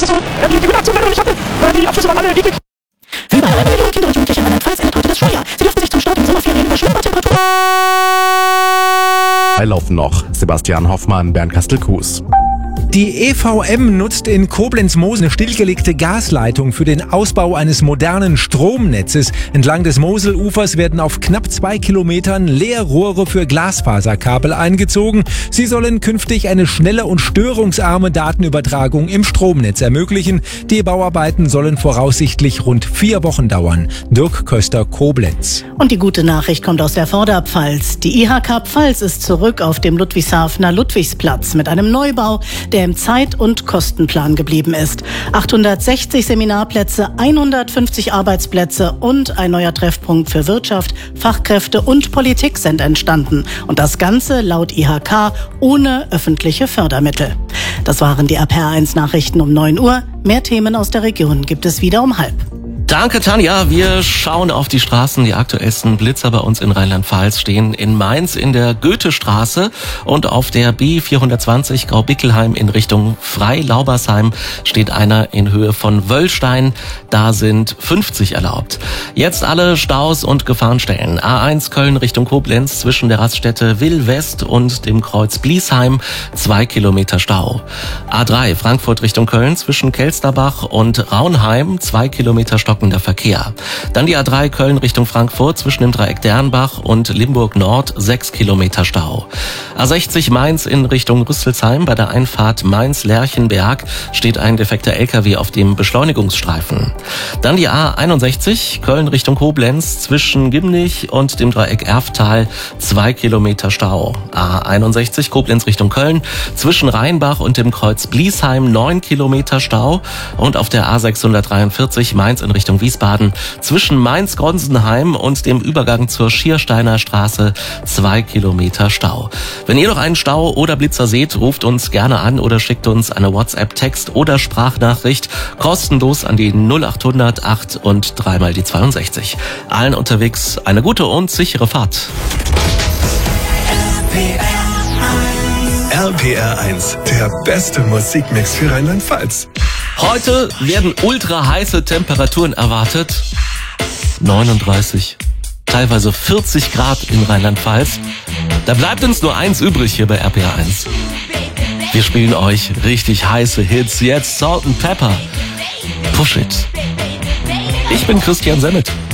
so, die gute Aktion leider noch nicht hatte. Die Abschlüsse waren alle eklig. Für über 1 Million Kinder und Jugendliche in Rheinland-Pfalz endet heute das Schuljahr. Sie dürfen sich zum Start in Sommerferien über Schwimmbadtemperaturen. Laufen noch Sebastian Hoffmann, Bernd Kastel-Kues. Die EVM nutzt in Koblenz-Mosel eine stillgelegte Gasleitung für den Ausbau eines modernen Stromnetzes. Entlang des Moselufers werden auf knapp 2 Kilometern Leerrohre für Glasfaserkabel eingezogen. Sie sollen künftig eine schnelle und störungsarme Datenübertragung im Stromnetz ermöglichen. Die Bauarbeiten sollen voraussichtlich rund 4 Wochen dauern. Dirk Köster, Koblenz. Und die gute Nachricht kommt aus der Vorderpfalz. Die IHK Pfalz ist zurück auf dem Ludwigshafener Ludwigsplatz mit einem Neubau, der im Zeit- und Kostenplan geblieben ist. 860 Seminarplätze, 150 Arbeitsplätze und ein neuer Treffpunkt für Wirtschaft, Fachkräfte und Politik sind entstanden. Und das Ganze laut IHK ohne öffentliche Fördermittel. Das waren die RPR1 Nachrichten um 9 Uhr. Mehr Themen aus der Region gibt es wieder um 12:30. Danke, Tanja. Wir schauen auf die Straßen. Die aktuellsten Blitzer bei uns in Rheinland-Pfalz stehen in Mainz in der Goethestraße und auf der B420 Graubickelheim in Richtung Freilaubersheim steht einer in Höhe von Wöllstein. Da sind 50 erlaubt. Jetzt alle Staus und Gefahrenstellen. A1 Köln Richtung Koblenz zwischen der Raststätte Will-West und dem Kreuz Bliesheim 2 Kilometer Stau. A3 Frankfurt Richtung Köln zwischen Kelsterbach und Raunheim 2 Kilometer stockender Verkehr. Dann die A3 Köln Richtung Frankfurt zwischen dem Dreieck Dernbach und Limburg Nord 6 Kilometer Stau. A60 Mainz in Richtung Rüsselsheim bei der Einfahrt Mainz-Lerchenberg steht ein defekter LKW auf dem Beschleunigungsstreifen. Dann die A61 Köln Richtung Koblenz zwischen Gimlich und dem Dreieck Erftal 2 Kilometer Stau. A61 Koblenz Richtung Köln zwischen Rheinbach und dem Kreuz Bliesheim 9 Kilometer Stau und auf der A643 Mainz in Richtung Wiesbaden zwischen Mainz-Gonsenheim und dem Übergang zur Schiersteiner Straße 2 Kilometer Stau. Wenn ihr noch einen Stau oder Blitzer seht, ruft uns gerne an oder schickt uns eine WhatsApp-Text oder Sprachnachricht kostenlos an die 0800 8 und 3 mal die 62. Allen unterwegs eine gute und sichere Fahrt. RPR1, der beste Musikmix für Rheinland-Pfalz. Heute werden ultra heiße Temperaturen erwartet. 39, teilweise 40 Grad in Rheinland-Pfalz. Da bleibt uns nur eins übrig hier bei RPR1. Wir spielen euch richtig heiße Hits. Jetzt Salt & Pepper. Push It. Ich bin Christian Semmet.